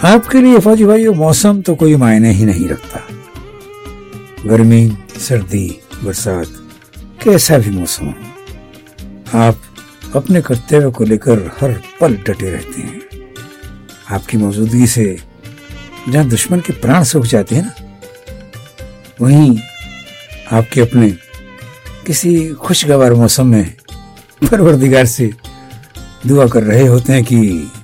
आपके लिए फौजी भाइयों मौसम तो कोई मायने ही नहीं रखता। गर्मी, सर्दी, बरसात, कैसा भी मौसम हो, आप अपने कर्तव्य को लेकर हर पल डटे रहते हैं। आपकी मौजूदगी से जहां दुश्मन के प्राण सूख जाते हैं ना, वहीं आपके अपने किसी खुशगवार मौसम में परवरदिगार से दुआ कर रहे होते हैं कि